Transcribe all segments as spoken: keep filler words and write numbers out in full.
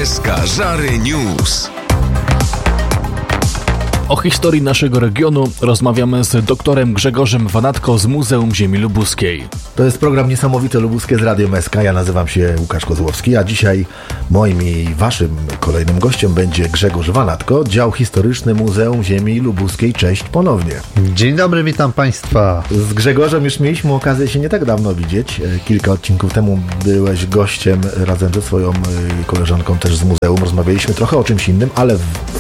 S K Żary News. O historii naszego regionu rozmawiamy z doktorem Grzegorzem Wanatko z Muzeum Ziemi Lubuskiej. To jest program Niesamowite Lubuskie z Radiem S K. Ja nazywam się Łukasz Kozłowski, a dzisiaj moim i waszym kolejnym gościem będzie Grzegorz Wanatko, dział historyczny Muzeum Ziemi Lubuskiej. Cześć ponownie. Dzień dobry, witam Państwa. Z Grzegorzem już mieliśmy okazję się nie tak dawno widzieć. Kilka odcinków temu byłeś gościem razem ze swoją koleżanką też z muzeum. Rozmawialiśmy trochę o czymś innym, ale w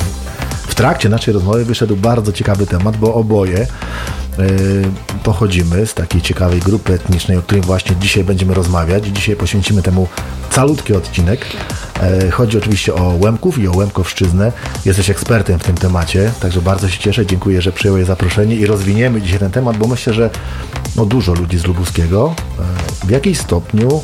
W trakcie naszej rozmowy wyszedł bardzo ciekawy temat, bo oboje yy, pochodzimy z takiej ciekawej grupy etnicznej, o której właśnie dzisiaj będziemy rozmawiać. Dzisiaj poświęcimy temu calutki odcinek. Yy, chodzi oczywiście o Łemków i o Łemkowszczyznę. Jesteś ekspertem w tym temacie, także bardzo się cieszę. Dziękuję, że przyjąłeś zaproszenie i rozwiniemy dzisiaj ten temat, bo myślę, że no, dużo ludzi z Lubuskiego yy, w jakimś stopniu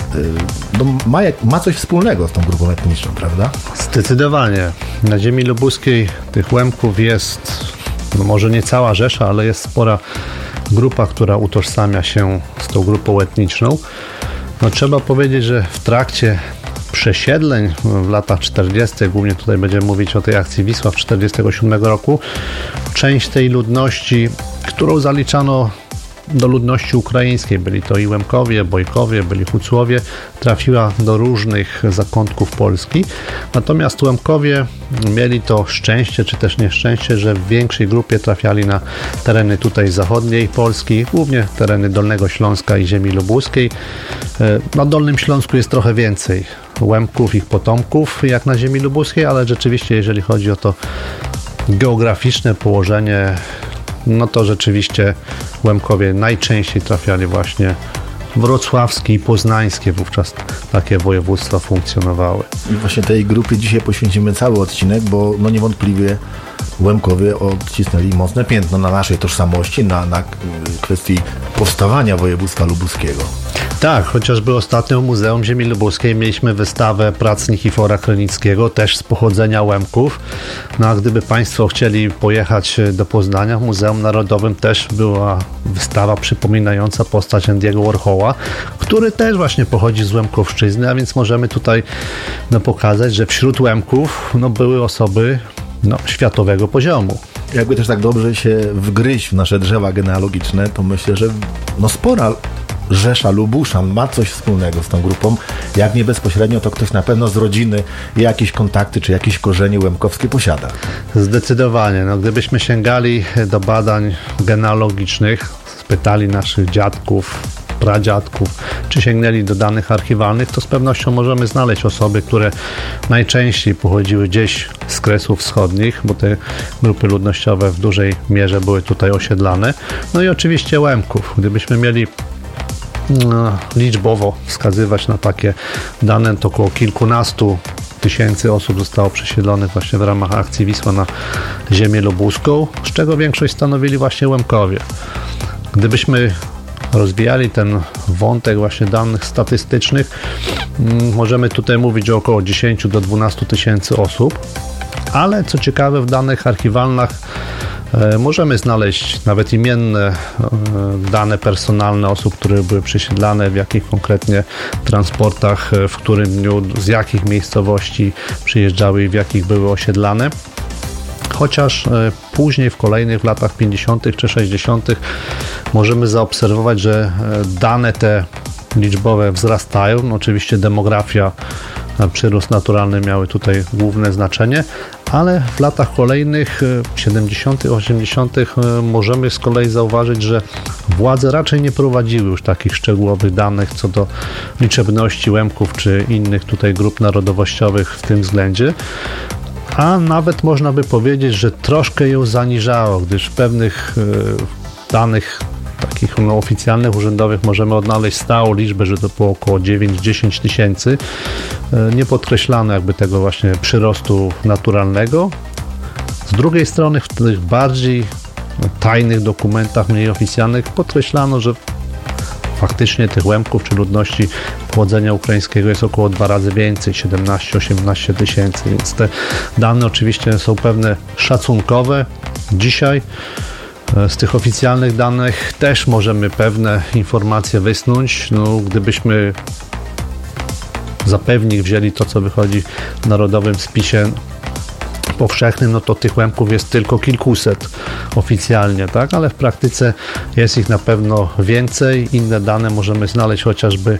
No, ma, jak, ma coś wspólnego z tą grupą etniczną, prawda? Zdecydowanie. Na ziemi lubuskiej tych Łemków jest, no może nie cała rzesza, ale jest spora grupa, która utożsamia się z tą grupą etniczną. No, trzeba powiedzieć, że w trakcie przesiedleń w latach czterdziestych, głównie tutaj będziemy mówić o tej akcji Wisła w czterdziestego siódmego roku, część tej ludności, którą zaliczano do ludności ukraińskiej, byli to i Łemkowie, Bojkowie, byli Hucłowie, trafiła do różnych zakątków Polski. Natomiast Łemkowie mieli to szczęście, czy też nieszczęście, że w większej grupie trafiali na tereny tutaj zachodniej Polski, głównie tereny Dolnego Śląska i ziemi lubuskiej. Na Dolnym Śląsku jest trochę więcej Łemków, ich potomków, jak na ziemi lubuskiej, ale rzeczywiście, jeżeli chodzi o to geograficzne położenie, no to rzeczywiście Łemkowie najczęściej trafiali właśnie wrocławskie i poznańskie, wówczas takie województwa funkcjonowały. I właśnie tej grupie dzisiaj poświęcimy cały odcinek, bo no niewątpliwie Łemkowie odcisnęli mocne piętno na naszej tożsamości, na, na kwestii powstawania województwa lubuskiego. Tak, chociażby ostatnio w Muzeum Ziemi Lubuskiej mieliśmy wystawę prac Nichifora Krynickiego, też z pochodzenia Łemków. No a gdyby Państwo chcieli pojechać do Poznania, w Muzeum Narodowym też była wystawa przypominająca postać Andy'ego Warhola, który też właśnie pochodzi z Łemkowszczyzny, a więc możemy tutaj no, pokazać, że wśród Łemków no, były osoby no, światowego poziomu. Jakby też tak dobrze się wgryźć w nasze drzewa genealogiczne, to myślę, że no spora rzesza Lubuszan ma coś wspólnego z tą grupą. Jak nie bezpośrednio, to ktoś na pewno z rodziny jakieś kontakty czy jakieś korzenie łemkowskie posiada. Zdecydowanie. No, gdybyśmy sięgali do badań genealogicznych, spytali naszych dziadków, pradziadków, czy sięgnęli do danych archiwalnych, to z pewnością możemy znaleźć osoby, które najczęściej pochodziły gdzieś z Kresów Wschodnich, bo te grupy ludnościowe w dużej mierze były tutaj osiedlane. No i oczywiście Łemków. Gdybyśmy mieli no, liczbowo wskazywać na takie dane, to około kilkunastu tysięcy osób zostało przesiedlonych właśnie w ramach akcji Wisła na ziemię lubuską, z czego większość stanowili właśnie Łemkowie. Gdybyśmy rozwijali ten wątek właśnie danych statystycznych, możemy tutaj mówić o około dziesięć do dwunastu tysięcy osób, ale co ciekawe, w danych archiwalnych możemy znaleźć nawet imienne dane personalne osób, które były przesiedlane, w jakich konkretnie transportach, w którym dniu, z jakich miejscowości przyjeżdżały i w jakich były osiedlane. Chociaż później w kolejnych w latach pięćdziesiątych czy sześćdziesiątych możemy zaobserwować, że dane te liczbowe wzrastają. No, oczywiście demografia, przyrost naturalny miały tutaj główne znaczenie, ale w latach kolejnych, siedemdziesiątych, osiemdziesiątych możemy z kolei zauważyć, że władze raczej nie prowadziły już takich szczegółowych danych co do liczebności Łemków czy innych tutaj grup narodowościowych w tym względzie. A nawet można by powiedzieć, że troszkę ją zaniżało, gdyż w pewnych y, danych takich no, oficjalnych, urzędowych możemy odnaleźć stałą liczbę, że to było około dziewięć do dziesięciu tysięcy. Y, nie podkreślano jakby tego właśnie przyrostu naturalnego. Z drugiej strony w tych bardziej no, tajnych dokumentach, mniej oficjalnych podkreślano, że faktycznie tych Łemków czy ludności pochodzenia ukraińskiego jest około dwa razy więcej, siedemnaście do osiemnastu tysięcy, więc te dane oczywiście są pewne szacunkowe. Dzisiaj z tych oficjalnych danych też możemy pewne informacje wysnuć. No, gdybyśmy za pewnik wzięli to, co wychodzi w narodowym spisie powszechnym, no to tych Łemków jest tylko kilkuset oficjalnie, tak? Ale w praktyce jest ich na pewno więcej. Inne dane możemy znaleźć chociażby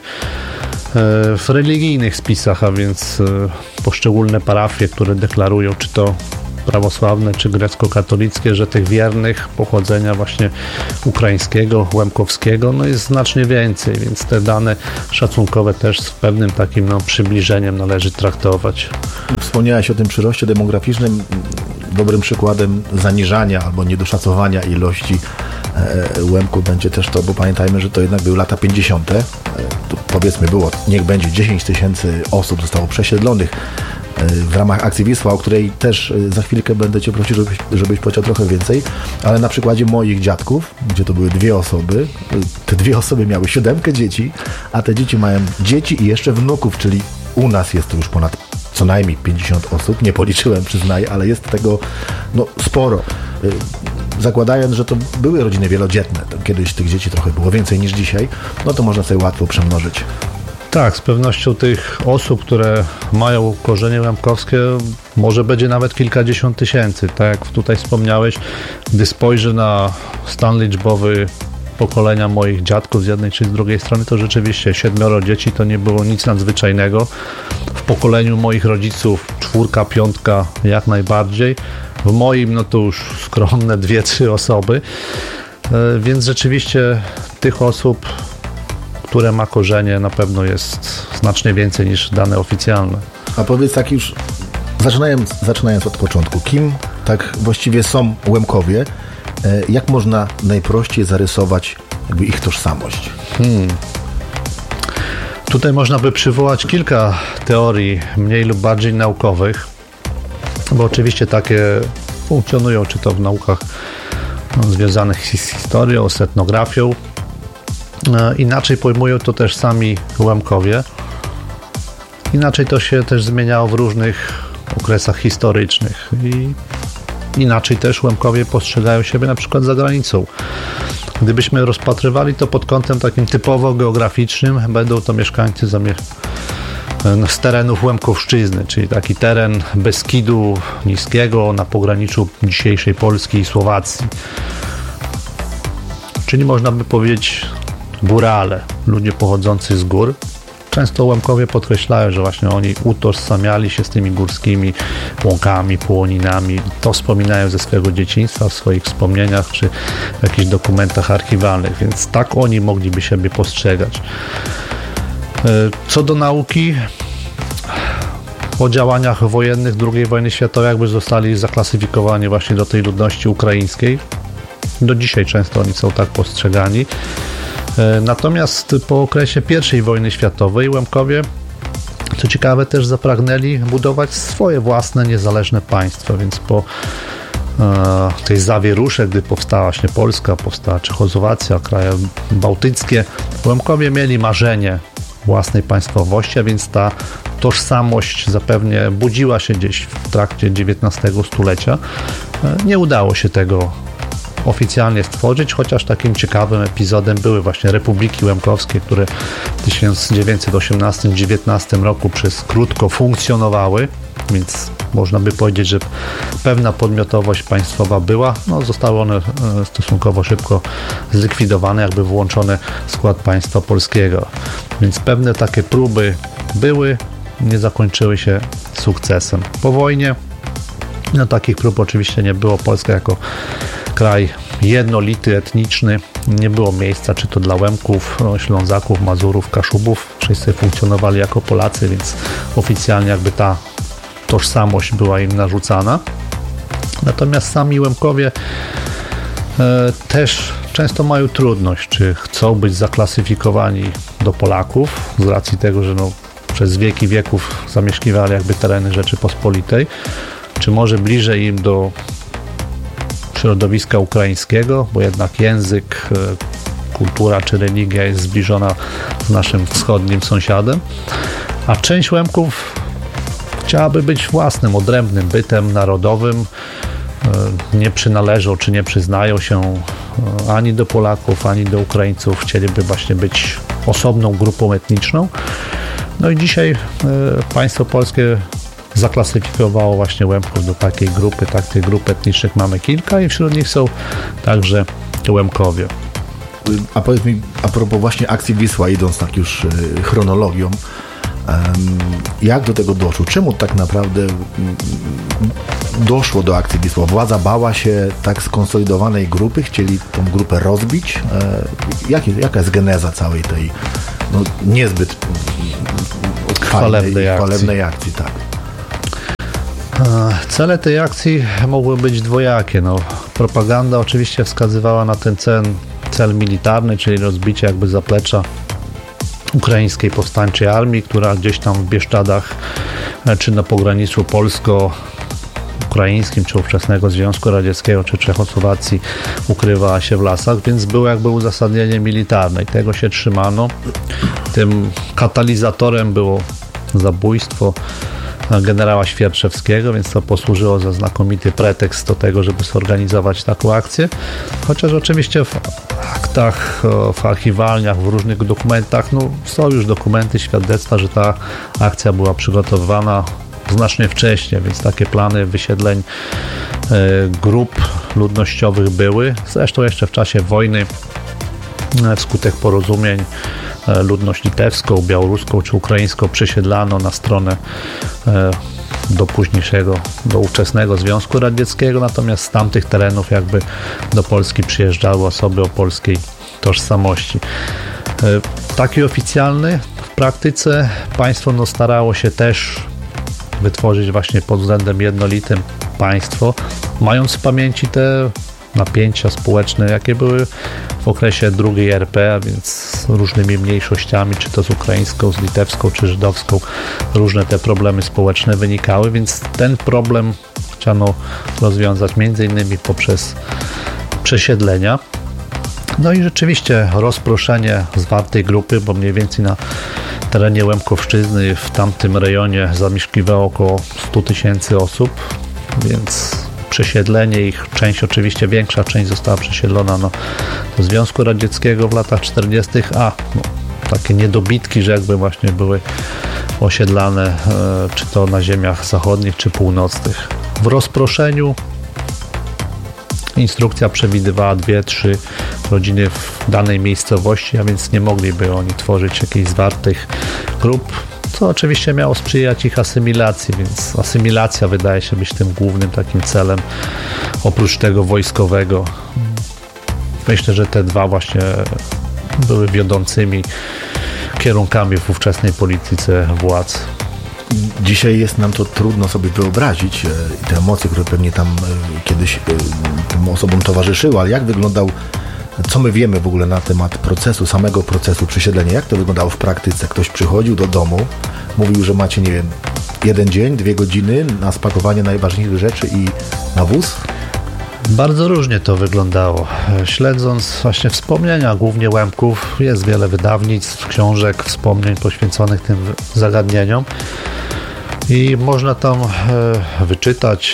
w religijnych spisach, a więc poszczególne parafie, które deklarują, czy to prawosławne, czy grecko-katolickie, że tych wiernych pochodzenia właśnie ukraińskiego, łemkowskiego, no jest znacznie więcej, więc te dane szacunkowe też z pewnym takim no, przybliżeniem należy traktować. Wspomniałeś o tym przyroście demograficznym. Dobrym przykładem zaniżania albo niedoszacowania ilości Łemków będzie też to, bo pamiętajmy, że to jednak były lata pięćdziesiąte. Tu powiedzmy było, niech będzie dziesięć tysięcy osób zostało przesiedlonych w ramach akcji Wisła, o której też za chwilkę będę Cię prosił, żebyś, żebyś powiedział trochę więcej, ale na przykładzie moich dziadków, gdzie to były dwie osoby, te dwie osoby miały siódemkę dzieci, a te dzieci mają dzieci i jeszcze wnuków, czyli u nas jest to już ponad co najmniej pięćdziesiąt osób, nie policzyłem, przyznaję, ale jest tego no, sporo. Zakładając, że to były rodziny wielodzietne, to kiedyś tych dzieci trochę było więcej niż dzisiaj, no to można sobie łatwo przemnożyć. Tak, z pewnością tych osób, które mają korzenie łemkowskie, może będzie nawet kilkadziesiąt tysięcy. Tak jak tutaj wspomniałeś, gdy spojrzę na stan liczbowy pokolenia moich dziadków z jednej czy z drugiej strony, to rzeczywiście siedmioro dzieci to nie było nic nadzwyczajnego. W pokoleniu moich rodziców czwórka, piątka jak najbardziej. W moim no to już skromne dwie, trzy osoby. Więc rzeczywiście tych osób, które ma korzenie, na pewno jest znacznie więcej niż dane oficjalne. A powiedz tak już, zaczynając, zaczynając od początku, kim tak właściwie są Łemkowie? Jak można najprościej zarysować jakby ich tożsamość? Hmm. Tutaj można by przywołać kilka teorii mniej lub bardziej naukowych, bo oczywiście takie funkcjonują, czy to w naukach no, związanych z historią, z etnografią. Inaczej pojmują to też sami Łemkowie. Inaczej to się też zmieniało w różnych okresach historycznych i inaczej też Łemkowie postrzegają siebie na przykład za granicą. Gdybyśmy rozpatrywali to pod kątem takim typowo geograficznym, będą to mieszkańcy z terenów Łemkowszczyzny, czyli taki teren Beskidu Niskiego na pograniczu dzisiejszej Polski i Słowacji. Czyli można by powiedzieć górale, ludzie pochodzący z gór. Często Łemkowie podkreślają, że właśnie oni utożsamiali się z tymi górskimi łąkami, połoninami. To wspominają ze swojego dzieciństwa, w swoich wspomnieniach czy w jakichś dokumentach archiwalnych, więc tak oni mogliby siebie postrzegać. Co do nauki, o działaniach wojennych drugiej wojny światowej jakby zostali zaklasyfikowani właśnie do tej ludności ukraińskiej. Do dzisiaj często oni są tak postrzegani. Natomiast po okresie pierwszej wojny światowej Łemkowie, co ciekawe, też zapragnęli budować swoje własne, niezależne państwo, więc po e, tej zawierusze, gdy powstała właśnie Polska, powstała Czechosłowacja, kraje bałtyckie, Łemkowie mieli marzenie własnej państwowości, a więc ta tożsamość zapewne budziła się gdzieś w trakcie dziewiętnastego stulecia. E, nie udało się tego oficjalnie stworzyć, chociaż takim ciekawym epizodem były właśnie Republiki Łemkowskie, które w tysiąc dziewięćset osiemnastym dziewiętnastym roku przez krótko funkcjonowały, więc można by powiedzieć, że pewna podmiotowość państwowa była. No, zostały one stosunkowo szybko zlikwidowane, jakby włączone w skład państwa polskiego. Więc pewne takie próby były, nie zakończyły się sukcesem. Po wojnie no, takich prób oczywiście nie było. Polska jako kraj jednolity, etniczny, nie było miejsca czy to dla Łemków, Ślązaków, Mazurów, Kaszubów. Wszyscy funkcjonowali jako Polacy, więc oficjalnie jakby ta tożsamość była im narzucana. Natomiast sami Łemkowie e, też często mają trudność, czy chcą być zaklasyfikowani do Polaków, z racji tego, że no, przez wieki wieków zamieszkiwali jakby tereny Rzeczypospolitej, czy może bliżej im do środowiska ukraińskiego, bo jednak język, kultura czy religia jest zbliżona z naszym wschodnim sąsiadem, a część Łemków chciałaby być własnym, odrębnym bytem narodowym, nie przynależą czy nie przyznają się ani do Polaków, ani do Ukraińców, chcieliby właśnie być osobną grupą etniczną. No i dzisiaj państwo polskie zaklasyfikowało właśnie Łemków do takiej grupy, tak, tych grup etnicznych mamy kilka i wśród nich są także Łemkowie. A powiedz mi, a propos właśnie akcji Wisła, idąc tak już chronologią, jak do tego doszło? Czemu tak naprawdę doszło do akcji Wisła? Władza bała się tak skonsolidowanej grupy, chcieli tą grupę rozbić? Jak, jaka jest geneza całej tej no, niezbyt chwalebnej akcji. chwalebnej akcji, tak? Cele tej akcji mogły być dwojakie. No, propaganda oczywiście wskazywała na ten cel, cel militarny, czyli rozbicie jakby zaplecza ukraińskiej powstańczej armii, która gdzieś tam w Bieszczadach czy na pograniczu polsko-ukraińskim, czy ówczesnego Związku Radzieckiego, czy Czechosłowacji ukrywała się w lasach, więc było jakby uzasadnienie militarne i tego się trzymano. Tym katalizatorem było zabójstwo generała Świerczewskiego, więc to posłużyło za znakomity pretekst do tego, żeby zorganizować taką akcję. Chociaż oczywiście w aktach, w archiwalniach, w różnych dokumentach, no są już dokumenty, świadectwa, że ta akcja była przygotowywana znacznie wcześniej, więc takie plany wysiedleń grup ludnościowych były. Zresztą jeszcze w czasie wojny wskutek porozumień ludność litewską, białoruską czy ukraińską przesiedlano na stronę do późniejszego, do ówczesnego Związku Radzieckiego, natomiast z tamtych terenów jakby do Polski przyjeżdżały osoby o polskiej tożsamości. Taki oficjalny w praktyce państwo no, starało się też wytworzyć właśnie pod względem jednolitym państwo, mając w pamięci te napięcia społeczne, jakie były w okresie drugiej R P, a więc z różnymi mniejszościami, czy to z ukraińską, z litewską, czy żydowską, różne te problemy społeczne wynikały, więc ten problem chciano rozwiązać między innymi poprzez przesiedlenia. No i rzeczywiście rozproszenie zwartej grupy, bo mniej więcej na terenie Łemkowszczyzny w tamtym rejonie zamieszkiwało około sto tysięcy osób, więc przesiedlenie ich, część oczywiście większa, część została przesiedlona no, do Związku Radzieckiego w latach czterdziestych, a no, takie niedobitki, że jakby właśnie były osiedlane e, czy to na ziemiach zachodnich, czy północnych. W rozproszeniu instrukcja przewidywała dwie, trzy rodziny w danej miejscowości, a więc nie mogliby oni tworzyć jakichś zwartych grup, co oczywiście miało sprzyjać ich asymilacji, więc asymilacja wydaje się być tym głównym takim celem, oprócz tego wojskowego. Myślę, że te dwa właśnie były wiodącymi kierunkami w ówczesnej polityce władz. Dzisiaj jest nam to trudno sobie wyobrazić i te emocje, które pewnie tam kiedyś tym osobom towarzyszyły, ale jak wyglądał, co my wiemy w ogóle na temat procesu, samego procesu przesiedlenia, jak to wyglądało w praktyce? Ktoś przychodził do domu, mówił, że macie, nie wiem, jeden dzień, dwie godziny na spakowanie najważniejszych rzeczy i na wóz? Bardzo różnie to wyglądało. Śledząc właśnie wspomnienia głównie Łemków, jest wiele wydawnictw, książek, wspomnień poświęconych tym zagadnieniom i można tam wyczytać.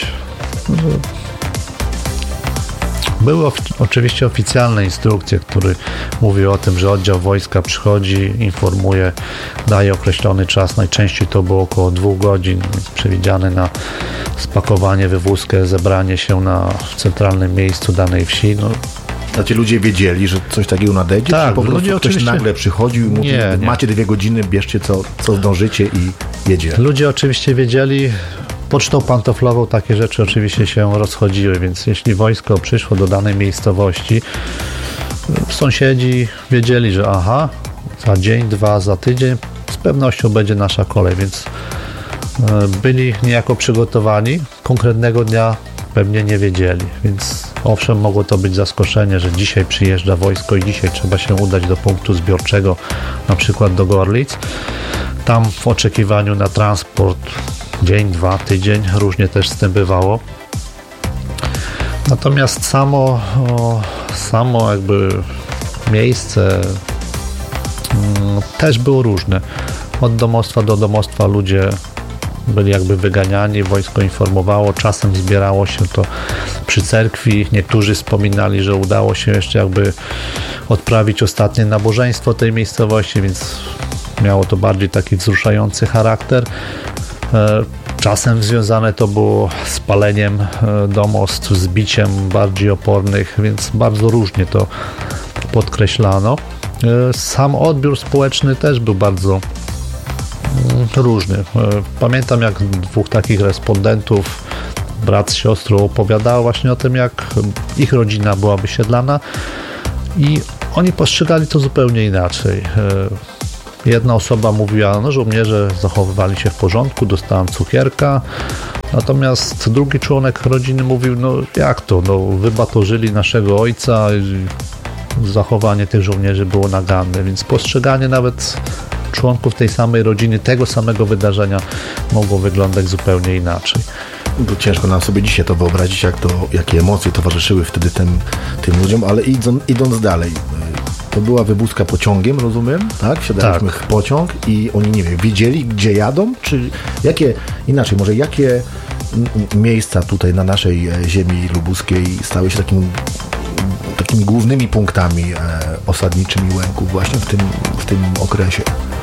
Były oczywiście oficjalne instrukcje, które mówią o tym, że oddział wojska przychodzi, informuje, daje określony czas. Najczęściej to było około dwóch godzin, przewidziane na spakowanie, wywózkę, zebranie się na centralnym miejscu danej wsi. No, Znaczy ludzie wiedzieli, że coś takiego nadejdzie? Tak, czy po prostu ludzie ktoś oczywiście nagle przychodził i mówił, nie, nie. macie dwie godziny, bierzcie co, co zdążycie i jedzie. Ludzie oczywiście wiedzieli. Pocztą pantoflową takie rzeczy oczywiście się rozchodziły, więc jeśli wojsko przyszło do danej miejscowości, sąsiedzi wiedzieli, że aha, za dzień, dwa, za tydzień z pewnością będzie nasza kolej, więc byli niejako przygotowani. Konkretnego dnia pewnie nie wiedzieli, więc owszem, mogło to być zaskoczenie, że dzisiaj przyjeżdża wojsko i dzisiaj trzeba się udać do punktu zbiorczego, na przykład do Gorlic. Tam w oczekiwaniu na transport dzień, dwa, tydzień, różnie też z tym bywało. Natomiast samo, o, samo jakby miejsce mm, też było różne. Od domostwa do domostwa ludzie byli jakby wyganiani, wojsko informowało, czasem zbierało się to przy cerkwi. Niektórzy wspominali, że udało się jeszcze jakby odprawić ostatnie nabożeństwo tej miejscowości, więc miało to bardziej taki wzruszający charakter. Czasem związane to było z paleniem domostw, z biciem bardziej opornych, więc bardzo różnie to podkreślano. Sam odbiór społeczny też był bardzo różny. Pamiętam, jak dwóch takich respondentów, brat z siostrą, opowiadało właśnie o tym, jak ich rodzina była wysiedlana i oni postrzegali to zupełnie inaczej. Jedna osoba mówiła, no żołnierze zachowywali się w porządku, dostałem cukierka, natomiast drugi członek rodziny mówił, no jak to, no wybatorzyli naszego ojca, zachowanie tych żołnierzy było naganne, więc postrzeganie nawet członków tej samej rodziny, tego samego wydarzenia mogło wyglądać zupełnie inaczej. Bo ciężko nam sobie dzisiaj to wyobrazić, jak to, jakie emocje towarzyszyły wtedy tym, tym ludziom, ale idąc, idąc dalej, to była wywózka pociągiem, rozumiem, tak? Wsiadaliśmy tak. w pociąg i oni, nie wiem, wiedzieli, gdzie jadą, czy jakie, inaczej, może jakie miejsca tutaj na naszej ziemi lubuskiej stały się takim, takimi głównymi punktami osadniczymi Łęków właśnie w tym, w tym okresie?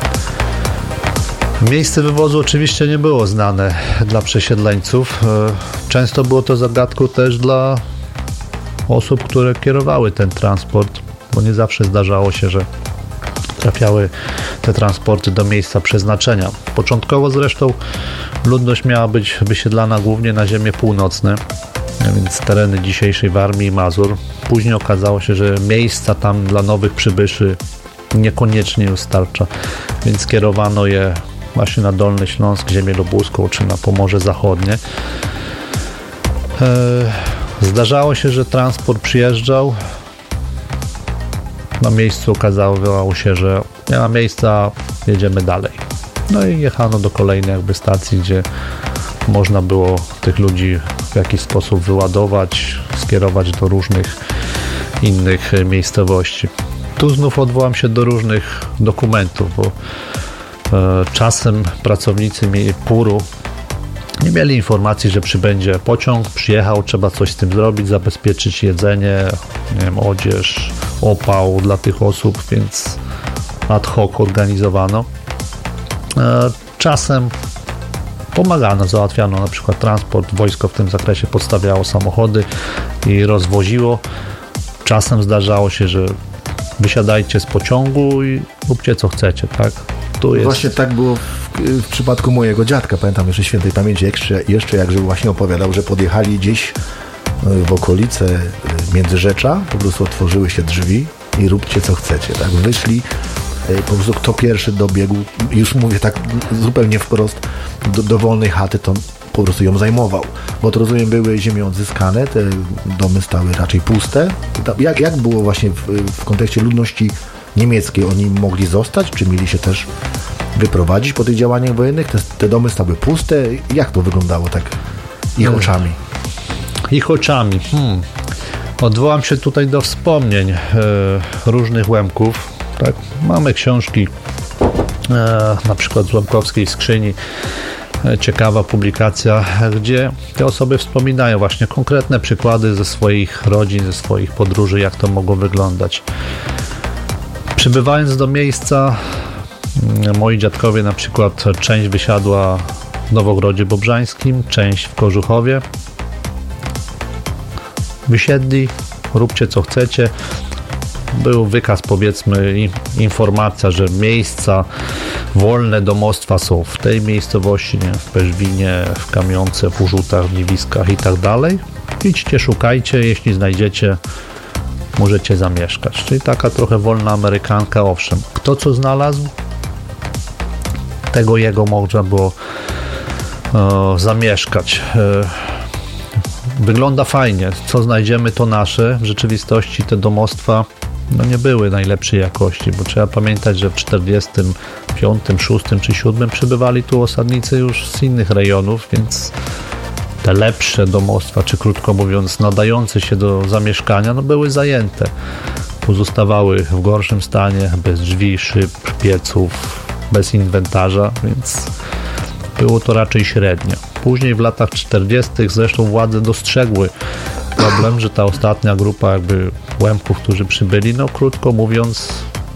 Miejsce wywozu oczywiście nie było znane dla przesiedleńców. Często było to zagadką też dla osób, które kierowały ten transport, bo nie zawsze zdarzało się, że trafiały te transporty do miejsca przeznaczenia. Początkowo zresztą ludność miała być wysiedlana głównie na ziemie północne, więc tereny dzisiejszej Warmii i Mazur. Później okazało się, że miejsca tam dla nowych przybyszy niekoniecznie już starcza, więc kierowano je właśnie na Dolny Śląsk, ziemię lubuską czy na Pomorze Zachodnie. Zdarzało się, że transport przyjeżdżał, na miejscu okazało się, że nie ma miejsca, jedziemy dalej. No i jechano do kolejnej jakby stacji, gdzie można było tych ludzi w jakiś sposób wyładować, skierować do różnych innych miejscowości. Tu znów odwołam się do różnych dokumentów, bo e, czasem pracownicy puru nie mieli informacji, że przybędzie pociąg, przyjechał, trzeba coś z tym zrobić, zabezpieczyć jedzenie, nie wiem, odzież, opał dla tych osób, więc ad hoc organizowano. E, czasem pomagano, załatwiano na przykład transport, wojsko w tym zakresie podstawiało samochody i rozwoziło. Czasem zdarzało się, że wysiadajcie z pociągu i róbcie co chcecie, tak? Tu jest... Właśnie tak było w, w przypadku mojego dziadka, pamiętam jeszcze świętej pamięci, jeszcze, jeszcze jak właśnie opowiadał, że podjechali gdzieś w okolice Międzyrzecza, po prostu otworzyły się drzwi i róbcie co chcecie, tak? Wyszli, po prostu kto pierwszy dobiegł, już mówię tak zupełnie wprost, do dowolnej chaty, to po prostu ją zajmował, bo to rozumiem były ziemie odzyskane, te domy stały raczej puste. Jak, jak było właśnie w, w kontekście ludności niemieckiej? Oni mogli zostać, czy mieli się też wyprowadzić po tych działaniach wojennych? Te, te domy stały puste. Jak to wyglądało tak ich hmm. oczami? Ich oczami. Hmm. Odwołam się tutaj do wspomnień e, różnych Łemków. Tak? Mamy książki e, na przykład z Łemkowskiej Skrzyni, ciekawa publikacja, gdzie te osoby wspominają właśnie konkretne przykłady ze swoich rodzin, ze swoich podróży, jak to mogło wyglądać. Przybywając do miejsca, moi dziadkowie na przykład część wysiadła w Nowogrodzie Bobrzańskim, część w Kożuchowie. Wysiedli, róbcie co chcecie. Był wykaz, powiedzmy, informacja, że miejsca wolne domostwa są w tej miejscowości, nie? W Peżwinie, w Kamionce, w Urzutach, w Niwiskach i tak dalej. Idźcie, szukajcie, jeśli znajdziecie, możecie zamieszkać. Czyli taka trochę wolna amerykanka, owszem. Kto co znalazł, tego jego można było e, zamieszkać. E, wygląda fajnie. Co znajdziemy, to nasze. W rzeczywistości te domostwa no nie były najlepszej jakości, bo trzeba pamiętać, że w czterdziestym piątym, szóstym czy siódmym przybywali tu osadnicy już z innych rejonów, więc te lepsze domostwa, czy krótko mówiąc nadające się do zamieszkania, no były zajęte. Pozostawały w gorszym stanie, bez drzwi, szyb, pieców, bez inwentarza, więc było to raczej średnio. Później w latach czterdziestych zresztą władze dostrzegły problem, że ta ostatnia grupa jakby Łemków, którzy przybyli, no krótko mówiąc,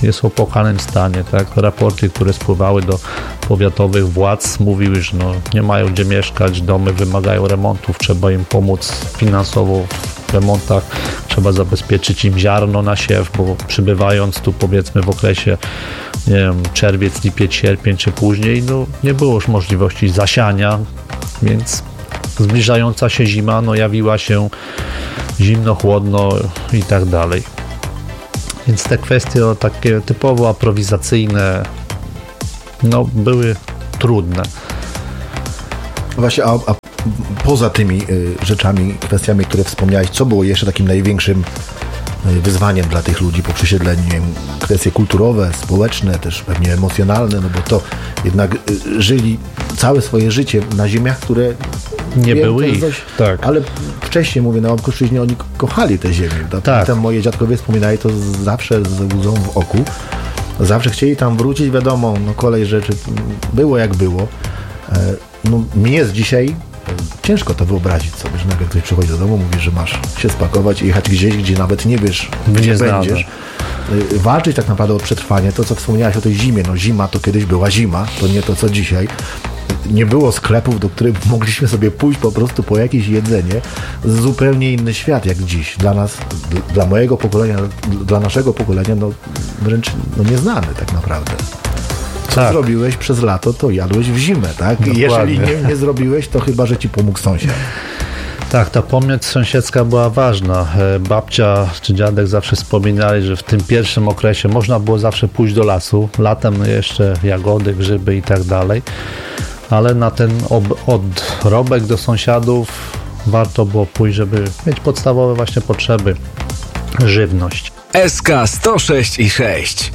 jest w opłakanym stanie, tak? Raporty, które spływały do powiatowych władz, mówiły, że no, nie mają gdzie mieszkać, domy wymagają remontów, trzeba im pomóc finansowo w remontach, trzeba zabezpieczyć im ziarno na siew, bo przybywając tu powiedzmy w okresie, nie wiem, czerwiec, lipiec, sierpień czy później, no nie było już możliwości zasiania, więc zbliżająca się zima, no jawiła się zimno, chłodno i tak dalej. Więc te kwestie o, takie typowo aprowizacyjne, no były trudne. Właśnie, a, a poza tymi y, rzeczami, kwestiami, które wspomniałeś, co było jeszcze takim największym y, wyzwaniem dla tych ludzi po przesiedleniu? Nie wiem, kwestie kulturowe, społeczne, też pewnie emocjonalne, no bo to jednak y, żyli całe swoje życie na ziemiach, które nie wiem, były ich, dość, tak. Ale wcześniej, mówię, na Opolszczyźnie oni kochali te ziemię. Tak. Tam moi dziadkowie wspominali to zawsze z łzą w oku. Zawsze chcieli tam wrócić, wiadomo, no kolej rzeczy było jak było. No, mi jest dzisiaj ciężko to wyobrazić sobie, że nagle ktoś przychodzi do domu, mówi, że masz się spakować i jechać gdzieś, gdzie nawet nie wiesz, gdzie nie będziesz. Walczyć tak naprawdę o przetrwanie. To, co wspomniałeś o tej zimie, no zima to kiedyś była zima, to nie to, co dzisiaj. Nie było sklepów, do których mogliśmy sobie pójść po prostu po jakieś jedzenie. Zupełnie inny świat jak dziś. Dla nas, dla mojego pokolenia, dla naszego pokolenia, no wręcz no, nieznany tak naprawdę. Co tak. zrobiłeś przez lato, to jadłeś w zimę, tak? Dokładnie. Jeżeli nie, nie zrobiłeś, to chyba, że ci pomógł sąsiad. Tak, ta pomoc sąsiedzka była ważna. Babcia czy dziadek zawsze wspominali, że w tym pierwszym okresie można było zawsze pójść do lasu. Latem jeszcze jagody, grzyby i tak dalej. Ale na ten ob- odrobek do sąsiadów warto było pójść, żeby mieć podstawowe właśnie potrzeby. Żywność. S K sto sześć i sześć.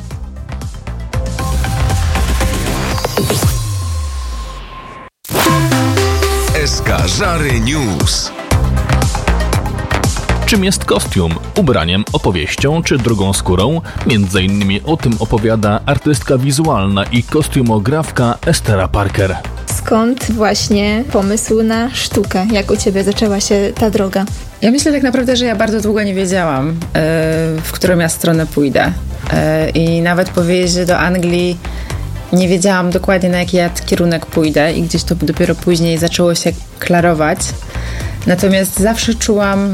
S K Żary News. Czym jest kostium? Ubraniem, opowieścią czy drugą skórą? Między innymi o tym opowiada artystka wizualna i kostiumografka Estera Parker. Skąd właśnie pomysł na sztukę? Jak u Ciebie zaczęła się ta droga? Ja myślę tak naprawdę, że ja bardzo długo nie wiedziałam, w którą ja stronę pójdę. I nawet po wyjeździe do Anglii nie wiedziałam dokładnie, na jaki ja kierunek pójdę i gdzieś to dopiero później zaczęło się klarować. Natomiast zawsze czułam um,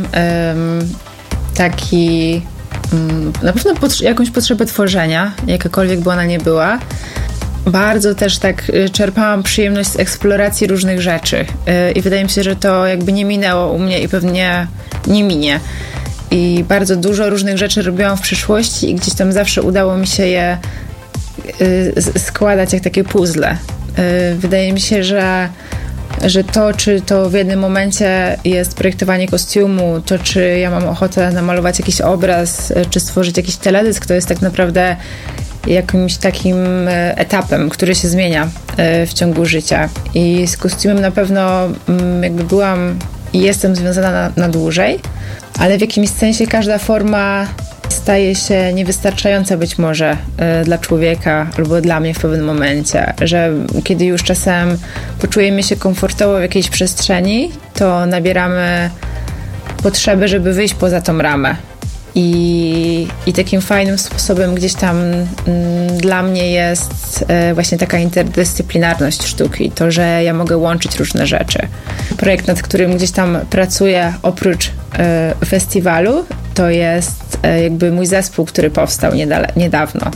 taki um, na pewno pot- jakąś potrzebę tworzenia, jakakolwiek by ona nie była. Bardzo też tak czerpałam przyjemność z eksploracji różnych rzeczy yy, i wydaje mi się, że to jakby nie minęło u mnie i pewnie nie minie. I bardzo dużo różnych rzeczy robiłam w przyszłości i gdzieś tam zawsze udało mi się je yy, składać jak takie puzzle. Yy, wydaje mi się, że że to, czy to w jednym momencie jest projektowanie kostiumu, to czy ja mam ochotę namalować jakiś obraz, czy stworzyć jakiś teledysk, to jest tak naprawdę jakimś takim etapem, który się zmienia w ciągu życia. I z kostiumem na pewno jakby byłam i jestem związana na, na dłużej, ale w jakimś sensie każda forma staje się niewystarczająca być może y, dla człowieka albo dla mnie w pewnym momencie, że kiedy już czasem poczujemy się komfortowo w jakiejś przestrzeni, to nabieramy potrzeby, żeby wyjść poza tą ramę. I, i takim fajnym sposobem gdzieś tam mm, dla mnie jest y, właśnie taka interdyscyplinarność sztuki, to, że ja mogę łączyć różne rzeczy. Projekt, nad którym gdzieś tam pracuję oprócz y, festiwalu, to jest y, jakby mój zespół, który powstał niedale, niedawno.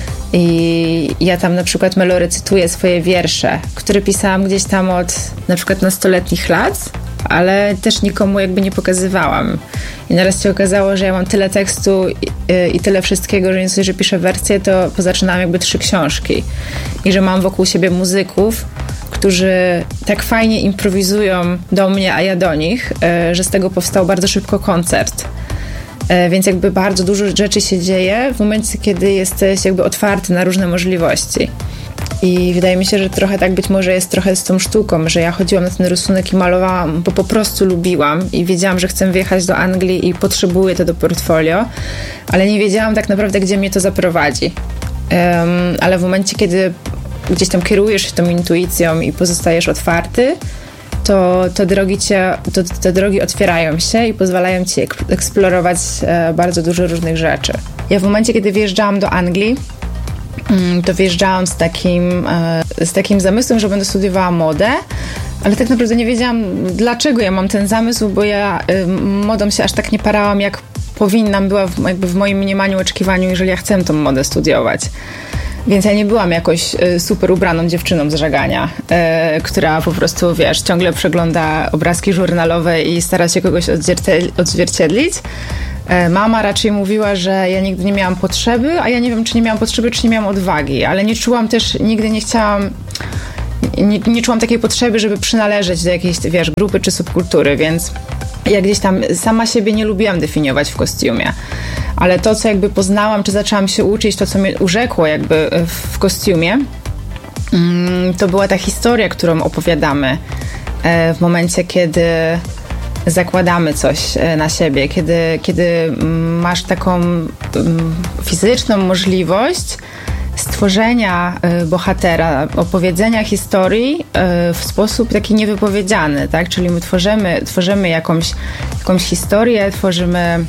I ja tam na przykład melorecytuję swoje wiersze, które pisałam gdzieś tam od na przykład nastoletnich lat, ale też nikomu jakby nie pokazywałam. I naraz się okazało, że ja mam tyle tekstu i, i tyle wszystkiego, że nie sobie, że piszę wersję, to pozaczynałam jakby trzy książki. I że mam wokół siebie muzyków, którzy tak fajnie improwizują do mnie, a ja do nich, że z tego powstał bardzo szybko koncert. Więc jakby bardzo dużo rzeczy się dzieje w momencie, kiedy jesteś jakby otwarty na różne możliwości. I wydaje mi się, że trochę tak być może jest trochę z tą sztuką, że ja chodziłam na ten rysunek i malowałam, bo po prostu lubiłam i wiedziałam, że chcę wyjechać do Anglii i potrzebuję to do portfolio, ale nie wiedziałam tak naprawdę, gdzie mnie to zaprowadzi. Um, ale w momencie, kiedy gdzieś tam kierujesz się tą intuicją i pozostajesz otwarty, to te drogi, cię, to, te drogi otwierają się i pozwalają ci eksplorować bardzo dużo różnych rzeczy. Ja w momencie, kiedy wyjeżdżałam do Anglii, to wyjeżdżałam z takim, z takim zamysłem, że będę studiowała modę, ale tak naprawdę nie wiedziałam, dlaczego ja mam ten zamysł, bo ja modą się aż tak nie parałam, jak powinnam była w, jakby w moim mniemaniu, oczekiwaniu, jeżeli ja chcę tą modę studiować. Więc ja nie byłam jakoś super ubraną dziewczyną z żegania, yy, która po prostu, wiesz, ciągle przegląda obrazki żurnalowe i stara się kogoś odzwierciedlić. Yy, mama raczej mówiła, że ja nigdy nie miałam potrzeby, a ja nie wiem, czy nie miałam potrzeby, czy nie miałam odwagi, ale nie czułam też, nigdy nie chciałam, nie, nie czułam takiej potrzeby, żeby przynależeć do jakiejś, wiesz, grupy czy subkultury, więc ja gdzieś tam sama siebie nie lubiłam definiować w kostiumie. Ale to, co jakby poznałam, czy zaczęłam się uczyć, to, co mnie urzekło jakby w kostiumie, to była ta historia, którą opowiadamy w momencie, kiedy zakładamy coś na siebie, kiedy, kiedy masz taką fizyczną możliwość stworzenia bohatera, opowiedzenia historii w sposób taki niewypowiedziany, tak? Czyli my tworzymy, tworzymy jakąś, jakąś historię, tworzymy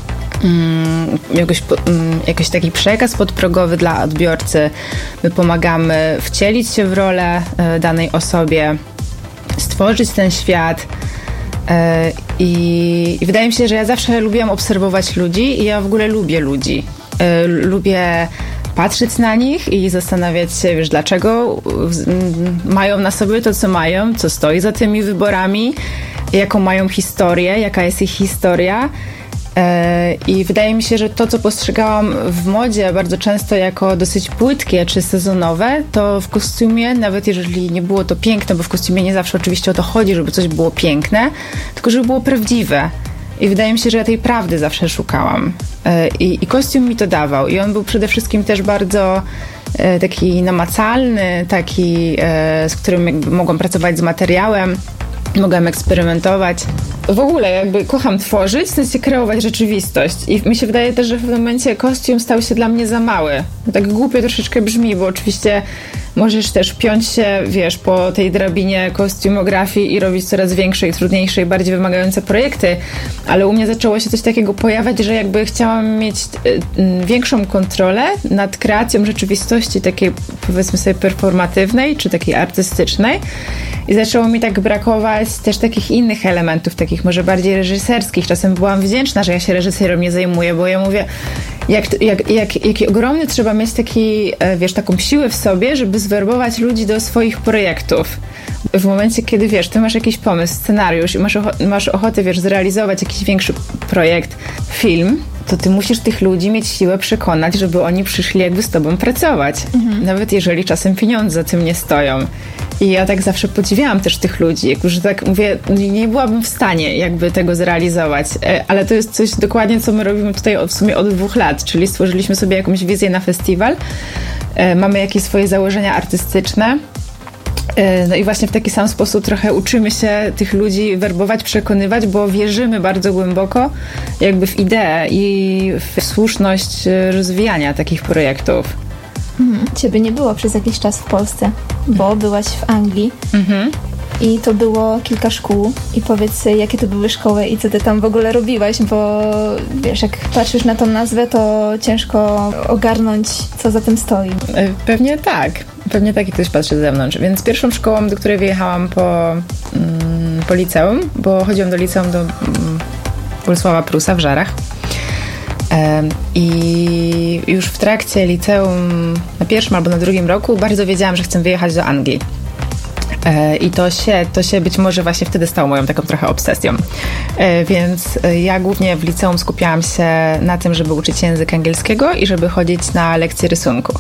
Mm, jakoś, mm, jakiś taki przekaz podprogowy dla odbiorcy. My pomagamy wcielić się w rolę y, danej osobie, stworzyć ten świat y, i, i wydaje mi się, że ja zawsze lubiłam obserwować ludzi i ja w ogóle lubię ludzi. Y, lubię patrzeć na nich i zastanawiać się, wiesz, dlaczego y, mają na sobie to, co mają, co stoi za tymi wyborami, jaką mają historię, jaka jest ich historia. I wydaje mi się, że to, co postrzegałam w modzie bardzo często jako dosyć płytkie czy sezonowe, to w kostiumie, nawet jeżeli nie było to piękne, bo w kostiumie nie zawsze oczywiście o to chodzi, żeby coś było piękne, tylko żeby było prawdziwe. I wydaje mi się, że ja tej prawdy zawsze szukałam. I, i kostium mi to dawał. I on był przede wszystkim też bardzo taki namacalny, taki, z którym jakby mogłam pracować z materiałem, mogłam eksperymentować. W ogóle jakby kocham tworzyć, w sensie kreować rzeczywistość. I mi się wydaje też, że w pewnym momencie kostium stał się dla mnie za mały. Tak głupio troszeczkę brzmi, bo oczywiście możesz też piąć się, wiesz, po tej drabinie kostiumografii i robić coraz większe i trudniejsze i bardziej wymagające projekty, ale u mnie zaczęło się coś takiego pojawiać, że jakby chciałam mieć y, większą kontrolę nad kreacją rzeczywistości takiej, powiedzmy sobie, performatywnej czy takiej artystycznej i zaczęło mi tak brakować też takich innych elementów, takich może bardziej reżyserskich. Czasem byłam wdzięczna, że ja się reżyserem nie zajmuję, bo ja mówię, jak, jak, jak, jaki ogromny trzeba mieć taki, wiesz, taką siłę w sobie, żeby zwerbować ludzi do swoich projektów. W momencie, kiedy, wiesz, ty masz jakiś pomysł, scenariusz i masz, ocho- masz ochotę, wiesz, zrealizować jakiś większy projekt, film, to ty musisz tych ludzi mieć siłę przekonać, żeby oni przyszli jakby z tobą pracować. Mhm. Nawet jeżeli czasem pieniądze za tym nie stoją. I ja tak zawsze podziwiałam też tych ludzi, że tak mówię, nie byłabym w stanie jakby tego zrealizować, ale to jest coś dokładnie, co my robimy tutaj w sumie od dwóch lat, czyli stworzyliśmy sobie jakąś wizję na festiwal, mamy jakieś swoje założenia artystyczne, no i właśnie w taki sam sposób trochę uczymy się tych ludzi werbować, przekonywać, bo wierzymy bardzo głęboko jakby w ideę i w słuszność rozwijania takich projektów. Mhm. Ciebie nie było przez jakiś czas w Polsce, bo byłaś w Anglii. Mhm. I to było kilka szkół. I powiedz, jakie to były szkoły i co ty tam w ogóle robiłaś, bo wiesz, jak patrzysz na tą nazwę, to ciężko ogarnąć, co za tym stoi. Pewnie tak. Pewnie tak, jak ktoś patrzy z zewnątrz. Więc pierwszą szkołą, do której wyjechałam po, mm, po liceum, bo chodziłam do liceum do mm, Bolesława Prusa w Żarach. I już w trakcie liceum na pierwszym albo na drugim roku bardzo wiedziałam, że chcę wyjechać do Anglii. I to się, to się być może właśnie wtedy stało moją taką trochę obsesją. Więc ja głównie w liceum skupiałam się na tym, żeby uczyć języka angielskiego i żeby chodzić na lekcje rysunku.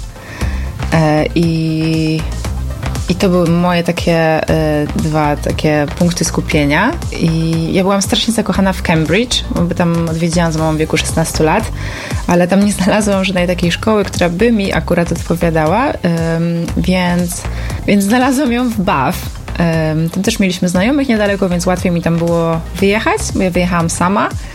I, i to były moje takie dwa takie punkty skupienia. I ja byłam strasznie zakochana w Cambridge, bo tam odwiedziłam z mamą w wieku szesnastu lat, ale tam nie znalazłam żadnej takiej szkoły, która by mi akurat odpowiadała, więc, więc znalazłam ją w Bath. Tam też mieliśmy znajomych niedaleko, więc łatwiej mi tam było wyjechać, bo ja wyjechałam sama.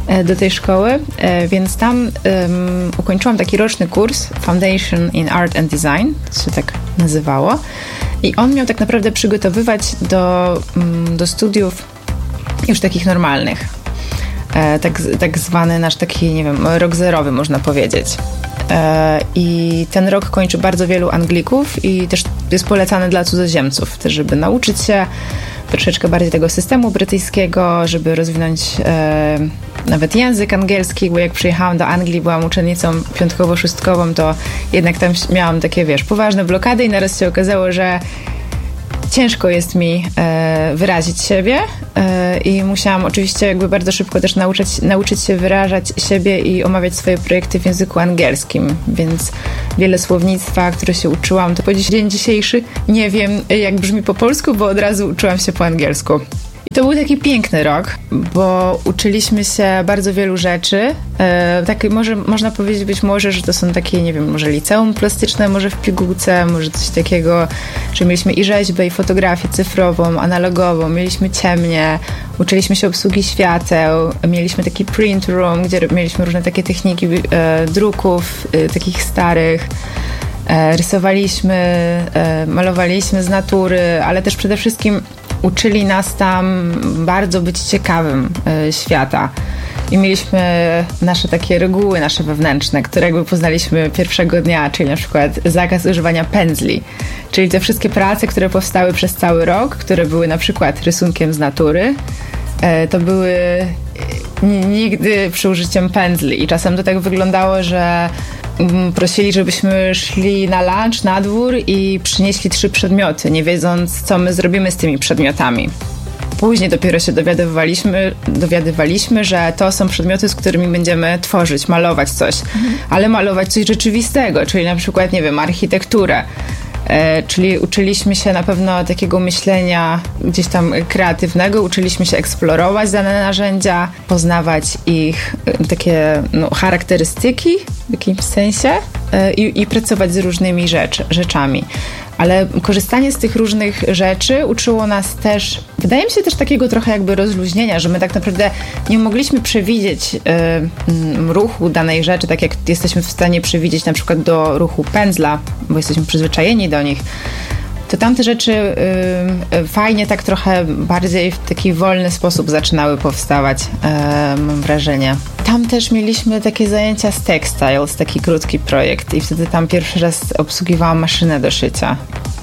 do tej szkoły, więc tam um, ukończyłam taki roczny kurs Foundation in Art and Design, to się tak nazywało, i on miał tak naprawdę przygotowywać do, um, do studiów już takich normalnych. E, tak, tak zwany nasz taki, nie wiem, rok zerowy, można powiedzieć. E, I ten rok kończy bardzo wielu Anglików i też jest polecany dla cudzoziemców, też żeby nauczyć się troszeczkę bardziej tego systemu brytyjskiego, żeby rozwinąć e, nawet język angielski, bo jak przyjechałam do Anglii, byłam uczennicą piątkowo-szóstkową, to jednak tam miałam takie, wiesz, poważne blokady i naraz się okazało, że ciężko jest mi e, wyrazić siebie e, i musiałam oczywiście jakby bardzo szybko też nauczyć, nauczyć się wyrażać siebie i omawiać swoje projekty w języku angielskim, więc wiele słownictwa, które się uczyłam, to po dzień dzisiejszy nie wiem, jak brzmi po polsku, bo od razu uczyłam się po angielsku. To był taki piękny rok, bo uczyliśmy się bardzo wielu rzeczy. E, tak może, można powiedzieć być może, że to są takie, nie wiem, może liceum plastyczne, może w pigułce, może coś takiego, że mieliśmy i rzeźbę, i fotografię cyfrową, analogową, mieliśmy ciemnie, uczyliśmy się obsługi świateł, mieliśmy taki print room, gdzie mieliśmy różne takie techniki e, druków, e, takich starych. E, rysowaliśmy, e, malowaliśmy z natury, ale też przede wszystkim uczyli nas tam bardzo być ciekawym y, świata. I mieliśmy nasze takie reguły, nasze wewnętrzne, które jakby poznaliśmy pierwszego dnia, czyli na przykład zakaz używania pędzli. Czyli te wszystkie prace, które powstały przez cały rok, które były na przykład rysunkiem z natury, y, to były nigdy przy użyciem pędzli. I czasem to tak wyglądało, że prosili, żebyśmy szli na lunch, na dwór i przynieśli trzy przedmioty, nie wiedząc, co my zrobimy z tymi przedmiotami. Później dopiero się dowiadywaliśmy, dowiadywaliśmy, że to są przedmioty, z którymi będziemy tworzyć, malować coś, mhm. ale malować coś rzeczywistego, czyli na przykład, nie wiem, architekturę. E, czyli uczyliśmy się na pewno takiego myślenia gdzieś tam kreatywnego, uczyliśmy się eksplorować dane narzędzia, poznawać ich e, takie no, charakterystyki w jakimś sensie e, i, i pracować z różnymi rzecz, rzeczami. Ale korzystanie z tych różnych rzeczy uczyło nas też, wydaje mi się też takiego trochę jakby rozluźnienia, że my tak naprawdę nie mogliśmy przewidzieć y, y, ruchu danej rzeczy, tak jak jesteśmy w stanie przewidzieć na przykład do ruchu pędzla, bo jesteśmy przyzwyczajeni do nich. To tamte rzeczy y, y, fajnie tak trochę bardziej w taki wolny sposób zaczynały powstawać, y, mam wrażenie. Tam też mieliśmy takie zajęcia z Textiles, taki krótki projekt i wtedy tam pierwszy raz obsługiwałam maszynę do szycia.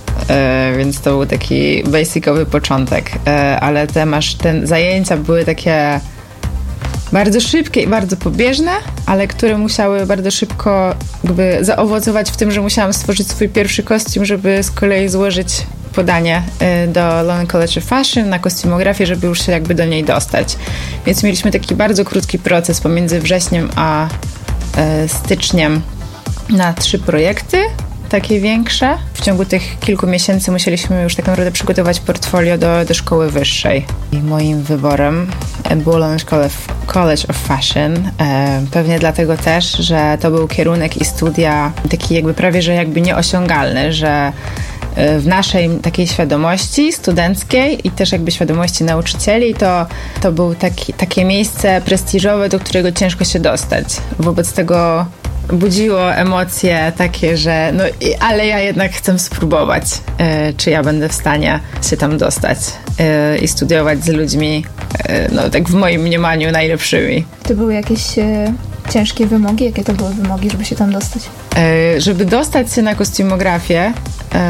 Y, więc to był taki basicowy początek, y, ale te, masz, te zajęcia były takie bardzo szybkie i bardzo pobieżne, ale które musiały bardzo szybko jakby zaowocować w tym, że musiałam stworzyć swój pierwszy kostium, żeby z kolei złożyć podanie do London College of Fashion na kostiumografię, żeby już się jakby do niej dostać. Więc mieliśmy taki bardzo krótki proces pomiędzy wrześniem a e, styczniem na trzy projekty, takie większe. W ciągu tych kilku miesięcy musieliśmy już tak naprawdę przygotować portfolio do, do szkoły wyższej. I moim wyborem było London College of Fashion. E, pewnie dlatego też, że to był kierunek i studia taki jakby prawie, że jakby nieosiągalny, że w naszej takiej świadomości studenckiej i też jakby świadomości nauczycieli, to, to było taki, takie miejsce prestiżowe, do którego ciężko się dostać. Wobec tego budziło emocje takie, że no ale ja jednak chcę spróbować, y, czy ja będę w stanie się tam dostać y, i studiować z ludźmi, y, no tak w moim mniemaniu najlepszymi. To były jakieś y, ciężkie wymogi? Jakie to były wymogi, żeby się tam dostać? Y, żeby dostać się na kostiumografię y,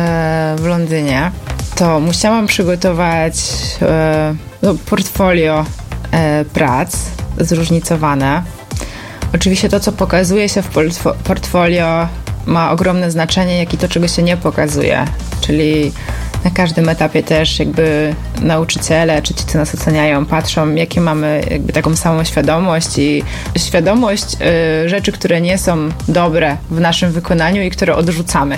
w Londynie, to musiałam przygotować y, no, portfolio y, prac zróżnicowane. Oczywiście to, co pokazuje się w portfolio, ma ogromne znaczenie, jak i to, czego się nie pokazuje. Czyli na każdym etapie też jakby nauczyciele, czy ci, co nas oceniają, patrzą, jakie mamy jakby taką samą świadomość i świadomość y, rzeczy, które nie są dobre w naszym wykonaniu i które odrzucamy.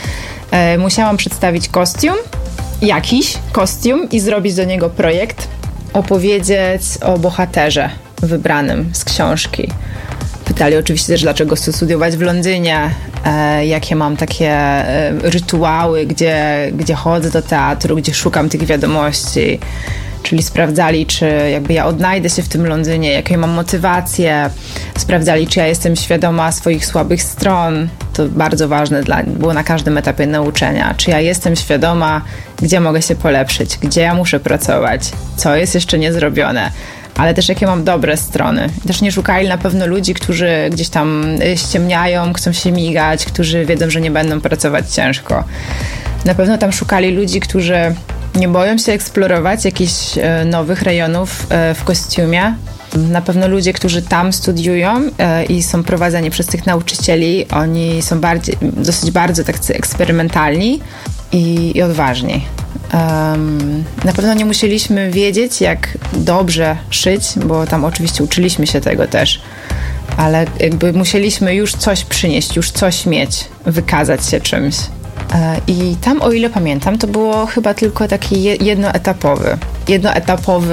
Y, musiałam przedstawić kostium, jakiś kostium i zrobić do niego projekt, opowiedzieć o bohaterze wybranym z książki. Pytali oczywiście też, dlaczego chcę studiować w Londynie, e, jakie mam takie e, rytuały, gdzie, gdzie chodzę do teatru, gdzie szukam tych wiadomości, czyli sprawdzali, czy jakby ja odnajdę się w tym Londynie, jakie mam motywacje, sprawdzali, czy ja jestem świadoma swoich słabych stron. To bardzo ważne dla, było na każdym etapie nauczania. Czy ja jestem świadoma, gdzie mogę się polepszyć, gdzie ja muszę pracować, co jest jeszcze niezrobione, ale też jakie mam dobre strony. Też nie szukali na pewno ludzi, którzy gdzieś tam ściemniają, chcą się migać, którzy wiedzą, że nie będą pracować ciężko. Na pewno tam szukali ludzi, którzy nie boją się eksplorować jakichś nowych rejonów w kostiumie. Na pewno ludzie, którzy tam studiują i są prowadzeni przez tych nauczycieli, oni są bardziej, dosyć bardzo tak eksperymentalni i, i odważni. Um, na pewno nie musieliśmy wiedzieć, jak dobrze szyć, bo tam oczywiście uczyliśmy się tego też, ale jakby musieliśmy już coś przynieść, już coś mieć, wykazać się czymś. I tam, o ile pamiętam, to było chyba tylko taki jednoetapowy, jednoetapowy